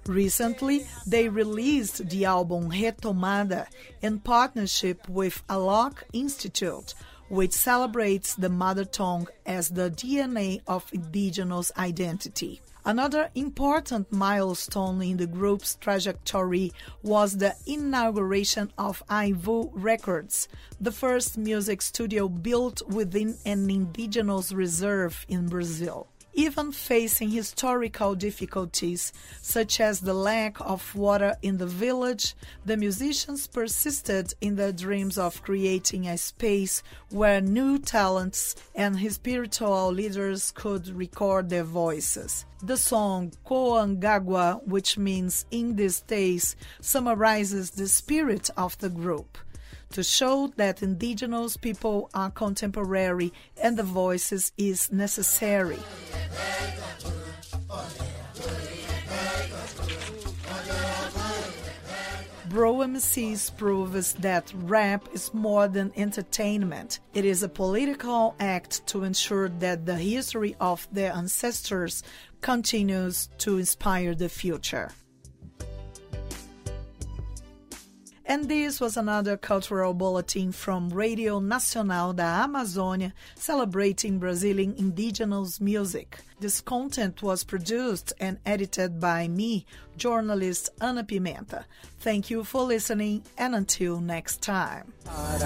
Recently, they released the album Retomada in partnership with Alok Institute, which celebrates the mother tongue as the DNA of indigenous identity. Another important milestone in the group's trajectory was the inauguration of Aivu Records, the first music studio built within an indigenous reserve in Brazil. Even facing historical difficulties, such as the lack of water in the village, the musicians persisted in their dreams of creating a space where new talents and spiritual leaders could record their voices. The song Coangagua, which means in these days, summarizes the spirit of the group, to show that indigenous people are contemporary and the voices is necessary. Bro MCs proves that rap is more than entertainment. It is a political act to ensure that the history of their ancestors continues to inspire the future. And this was another cultural bulletin from Radio Nacional da Amazônia, celebrating Brazilian indigenous music. This content was produced and edited by me, journalist Ana Pimenta. Thank you for listening, and until next time.